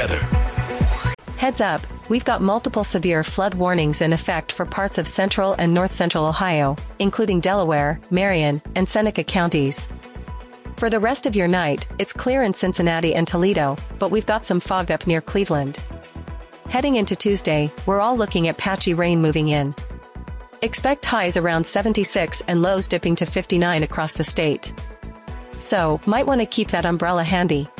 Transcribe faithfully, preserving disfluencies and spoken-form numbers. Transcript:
weather. Heads up, we've got multiple severe flood warnings in effect for parts of central and north-central Ohio, including Delaware, Marion, and Seneca counties. For the rest of your night, it's clear in Cincinnati and Toledo, but we've got some fog up near Cleveland. Heading into Tuesday, we're all looking at patchy rain moving in. Expect highs around seventy-six and lows dipping to fifty-nine across the state. So, might want to keep that umbrella handy.